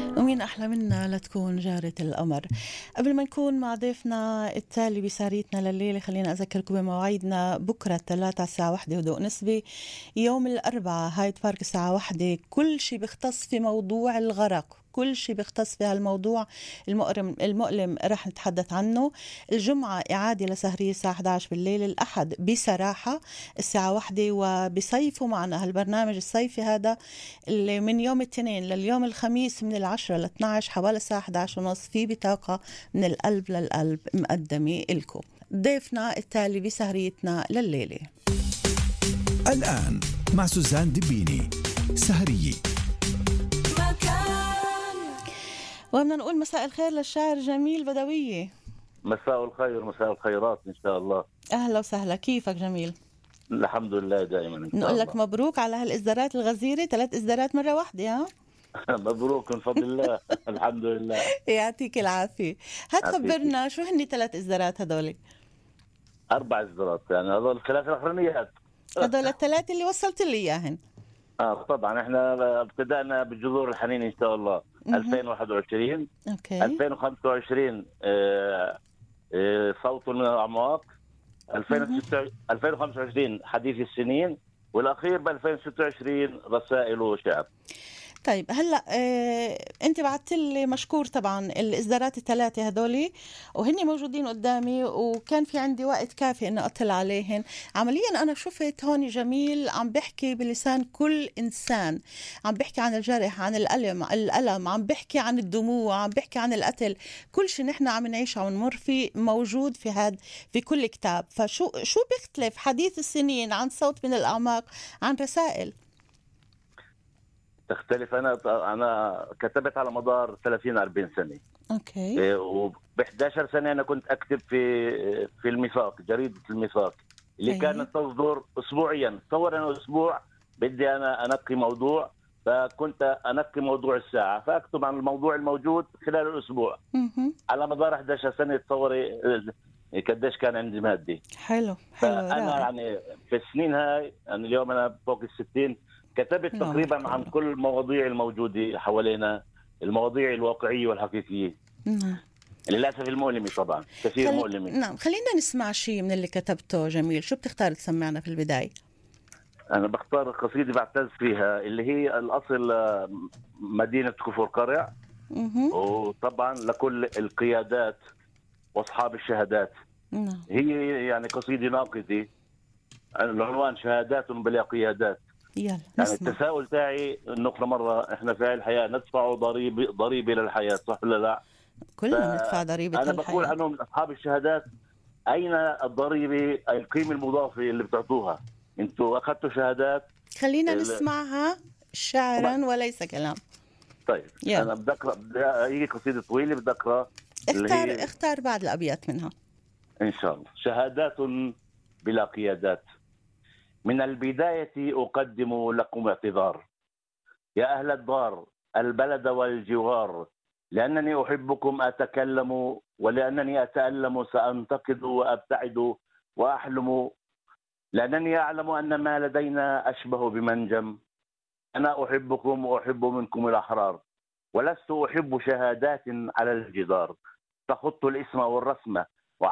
ومين أحلى منا لتكون جارة القمر. قبل ما نكون مع ضيفنا التالي بسهريتنا لليلة، خلينا أذكركم بمواعيدنا بكرة الثلاثة الساعة 1 هدوء نسبي، يوم الأربعاء هايد بارك الساعة 1 كل شيء بيختص في موضوع الغرق، كل شيء بيختص في هالموضوع المؤلم رح نتحدث عنه. الجمعة إعادة لسهرية الساعة 11 بالليل. الأحد بصراحة الساعة 1، وبصيفوا معنا هالبرنامج الصيفي هذا اللي من يوم الاثنين لليوم الخميس من 10 ل 12 حوالي الساعة 11 ونص، في بطاقة من القلب للقلب مقدمة إلكم. ضيفنا التالي بسهريتنا لليلة الآن مع سوزان دبيني سهرية. وبدنا نقول مساء الخير للشاعر جميل بدوية. مساء الخير، مساء الخيرات إن شاء الله. أهلا وسهلا، كيفك جميل؟ الحمد لله دائما إن شاء نقول الله. لك مبروك على هالإصدارات الغزيرة، 3 إصدارات مرة واحدة. ها مبروك من فضل الله. الحمد لله. يعطيك العافية. هتخبرنا شو هني 3 إصدارات هدول؟ 4 إصدارات، يعني هذول الثلاث الأخرانيات. هدول الثلاثة اللي وصلت لي إياهن. طبعا احنا ابتدأنا بالجذور الحنين إن شاء الله 2021. أوكي. 2025 صوت من الأعماق. 2025 حديث السنين، والأخير ب 2026 رسائل وشعر. طيب هلا انت بعثت لي مشكور طبعا الاصدارات الثلاثه هذولي، وهن موجودين قدامي، وكان في عندي وقت كافي اني اطلع عليهن. عمليا انا شفت هون جميل عم بحكي بلسان كل انسان، عم بحكي عن الجرح، عن الالم، عم بحكي عن الدموع، عم بحكي عن القتل، كل شيء نحن عم نعيش وعم نمر فيه موجود في كل كتاب. فشو بيختلف حديث السنين عن صوت من الاعماق عن رسائل؟ تختلف. أنا كتبت على مدار 30-40 سنة. اوكي. وب 11 سنة أنا كنت أكتب في الميثاق، جريدة الميثاق اللي كانت تصدر أسبوعيا. تصور أنا أسبوع بدي أنا أنقي موضوع، فكنت أنقي موضوع الساعة، فأكتب عن الموضوع الموجود خلال الأسبوع. على مدار 11 سنة تصوري قديش كان عندي مادي. حلو أنا يعني في السنين هاي، يعني اليوم أنا فوق 60، كتبت تقريبا عن كل المواضيع الموجودة حوالينا، المواضيع الواقعية والحقيقية. للأسف المؤلمة طبعا، كثير مؤلمة. نعم، خلينا نسمع شيء من اللي كتبته جميل. شو بتختار تسمعنا في البداية؟ أنا بختار قصيدة بعتز فيها، اللي هي الأصل مدينة كفر قرع. وطبعا لكل القيادات وأصحاب الشهادات. هي يعني قصيدة ناقدة، العنوان شهادات بلا قيادات. يعني التساؤل تاعي انه كل مره احنا في الحياه ندفع ضريبه للحياه، صح ولا لا؟ كلنا بندفع ضريبه انا الحياه. بقول عنهم اصحاب الشهادات، اين الضريبه، القيمه المضافه اللي بتعطوها؟ انتوا اخذتوا شهادات. خلينا نسمعها شعرا وليس كلام. طيب انا بدي اقرا، هي قصيده طويله بدي اقرا. اختار بعض الابيات منها ان شاء الله. شهادات بلا قيادات. من البداية أقدم لكم اعتذار يا أهل الدار، البلد والجوار، لأنني أحبكم أتكلم، ولأنني أتألم سأنتقد وأبتعد وأحلم، لأنني أعلم أن ما لدينا أشبه بمنجم. أنا أحبكم وأحب منكم الأحرار، ولست أحب شهادات على الجدار تخط الاسم والرسم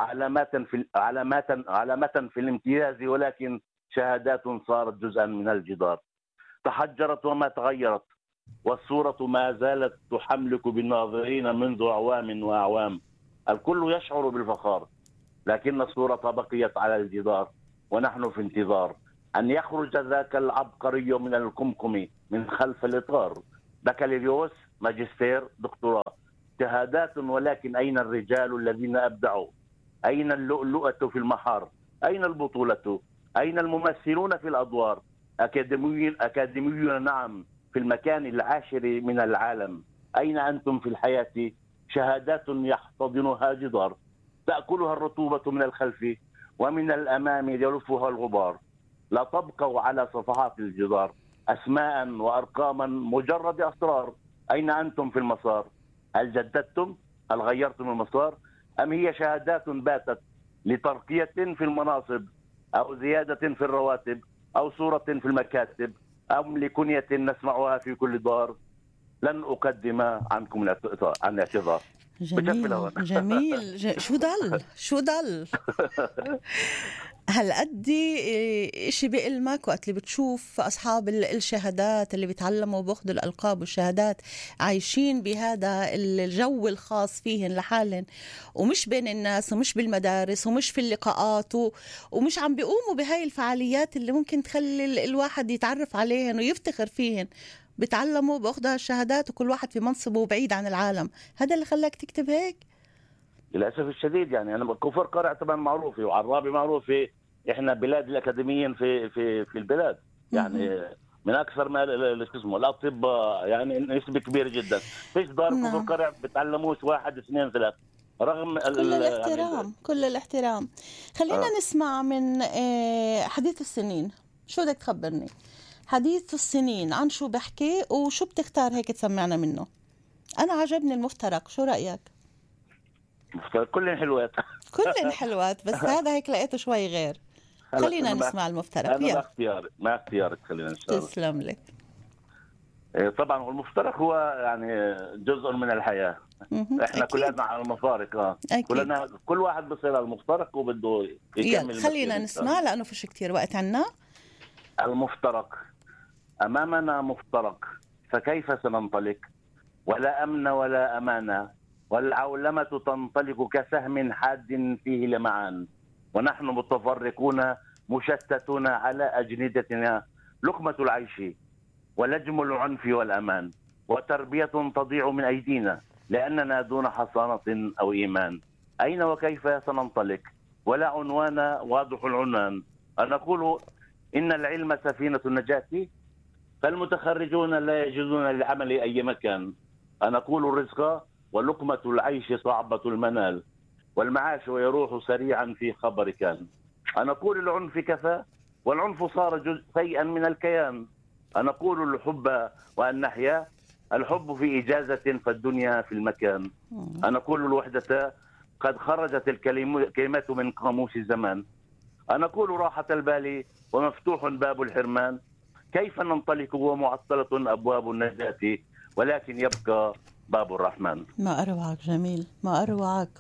علامة في الامتياز، ولكن شهادات صارت جزءا من الجدار، تحجرت وما تغيرت، والصورة ما زالت تحملك بالناظرين منذ أعوام وأعوام. الكل يشعر بالفخار، لكن الصورة بقيت على الجدار، ونحن في انتظار أن يخرج ذاك العبقري من الكمكم من خلف الإطار. بكالوريوس، ماجستير، دكتوراه، شهادات، ولكن أين الرجال الذين أبدعوا؟ أين اللؤلؤة في المحار؟ أين البطولة؟ أين الممثلون في الأدوار؟ أكاديميون نعم، في المكان العاشر من العالم. أين أنتم في الحياة؟ شهادات يحتضنها جدار، تأكلها الرطوبة من الخلف، ومن الأمام يلفها الغبار. لا تبقوا على صفحات الجدار أسماء وأرقاما، مجرد أسرار. أين أنتم في المسار؟ هل جددتم؟ هل غيرتم المسار؟ أم هي شهادات باتت لترقية في المناصب، أو زيادة في الرواتب، أو صورة في المكاتب، أم لكنية نسمعها في كل دار؟ لن أقدم عنكم عن اعتذار. جميل جميل. شو ضل هالقد إشي بإلمك وقت اللي بتشوف أصحاب الشهادات اللي بيتعلموا وباخدوا الألقاب والشهادات عايشين بهذا الجو الخاص فيهن لحالن، ومش بين الناس ومش بالمدارس ومش في اللقاءات ومش عم بيقوموا بهاي الفعاليات اللي ممكن تخلي الواحد يتعرف عليهن ويفتخر فيهن. بتعلموا باخدوا الشهادات وكل واحد في منصبه وبعيد عن العالم. هذا اللي خلاك تكتب هيك؟ للأسف الشديد يعني أنا كفر قرع طبعا معروفة وعرابي معروفة، إحنا بلاد الأكاديميين في البلاد يعني من أكثر ما اسمه الأطباء يعني نسبة كبيرة جدا. فيش دار كفر قرع بتعلموش 1 2 3 رغم كل الاحترام يعني كل الاحترام. خلينا نسمع من حديث السنين. شو بدك تخبرني حديث السنين عن شو بحكي وشو بتختار هيك تسمعنا منه؟ أنا عجبني المفترق، شو رأيك؟ كلن حلوات كلن حلوات بس هذا هيك لقيته شوي غير. خلينا نسمع المفترق. أنا ما اختيارك خلينا نشتغل. تسلم لي. طبعا والمفترق هو يعني جزء من الحياة. احنا كلنا على المفارق كلنا كل واحد بصير على المفترق وبده يكمل. خلينا نسمع لأنه فيش كتير وقت عنا. المفترق أمامنا مفترق فكيف سننطلق؟ ولا أمن ولا أمانة والعولمة تنطلق كسهم حاد فيه لمعان ونحن متفرقون مشتتون على أجندتنا لقمة العيش ولجم العنف والأمان وتربية تضيع من أيدينا لأننا دون حصانة أو إيمان. أين وكيف سننطلق؟ ولا عنوان واضح العنان. أنا أقول إن العلم سفينة النجاة فالمتخرجون لا يجدون للعمل أي مكان. أنا أقول الرزق ولقمة العيش صعبة المنال والمعاش يروح سريعا في خبر كان. أنا أقول العنف كفى والعنف صار شيئا من الكيان. أنا أقول الحب وأن نحيا الحب في إجازة فالدنيا في المكان. أنا أقول الوحدة قد خرجت الكلمات من قاموس الزمان. أنا أقول راحة البال ومفتوح باب الحرمان. كيف ننطلق ومعطلة أبواب النجاة ولكن يبقى باب الرحمن. ما أروعك جميل، ما أروعك.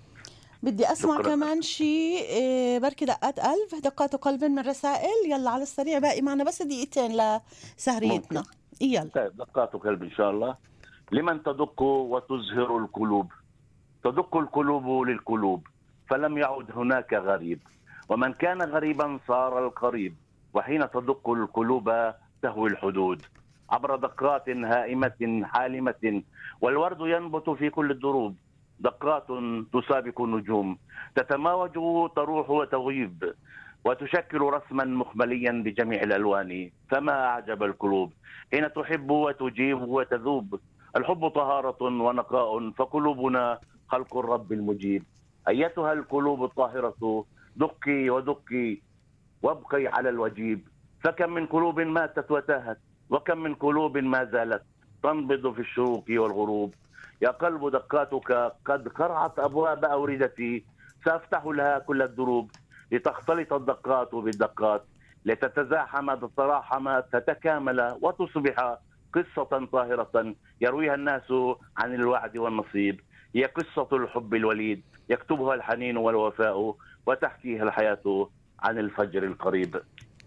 بدي أسمع شكرا. كمان شيء بركي دقات قلب، دقات قلب من رسائل. يلا على السريع، باقي معنا بس دقيقتين لسهريتنا. يلا طيب دقات قلب إن شاء الله. لمن تدق وتزهر القلوب، تدق القلوب للقلوب فلم يعد هناك غريب ومن كان غريبا صار القريب وحين تدق القلوب تهوي الحدود عبر دقات هائمة حالمة والورد ينبت في كل الدروب. دقات تسابق النجوم تتماوج تروح وتغيب وتشكل رسما مخمليا بجميع الألوان. فما أعجب القلوب حين تحب وتجيب وتذوب. الحب طهارة ونقاء فقلوبنا خلق الرب المجيب. أيتها القلوب الطاهرة دقي ودقي وابقي على الوجيب. فكم من قلوب ماتت وتاهت وكم من قلوب ما زالت تنبض في الشروق والغروب. يا قلب دقاتك قد قرعت أبواب أوردتي سأفتح لها كل الدروب لتختلط الدقات بالدقات لتتزاحم تتراحم تتكامل وتصبح قصة طاهرة يرويها الناس عن الوعد والنصيب. هي قصة الحب الوليد يكتبها الحنين والوفاء وتحكيها الحياة عن الفجر القريب.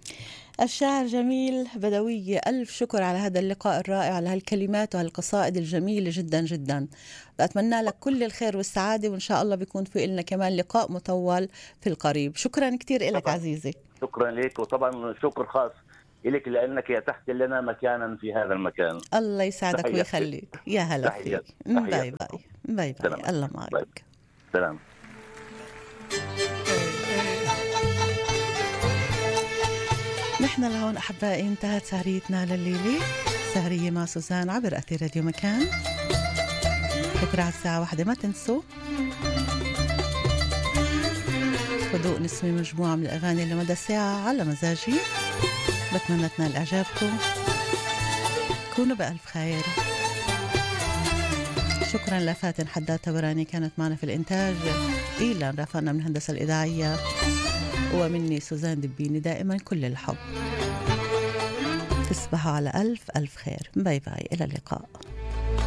الشاعر جميل بدوية، ألف شكر على هذا اللقاء الرائع، على هالكلمات وهالقصائد الجميلة جدا جدا. أتمنى لك كل الخير والسعادة وإن شاء الله بيكون في لنا كمان لقاء مطول في القريب. شكرا كتير لك عزيزي. شكرا لك وطبعا شكر خاص لك لأنك أتحت لنا مكانا في هذا المكان. الله يسعدك ويخليك. يا هلا فيك. باي باي باي باي. الله معك. سلام. نحن لهون أحبائي انتهت سهريتنا لليلة، سهرية مع سوزان عبر أثير راديو مكان. بكرة على الساعة 1 ما تنسوا هدوء نسمي مجموعة من الأغاني لمدى ساعة على مزاجي. بتمنى تنال إعجابكم، كونوا بألف خير. شكرا لفاتن حداد تبراني كانت معنا في الإنتاج، إيلان رافقنا من الهندسة الإذاعية، ومني سوزان دبيني دائما كل الحب. تصبحوا على ألف ألف خير. باي باي، إلى اللقاء.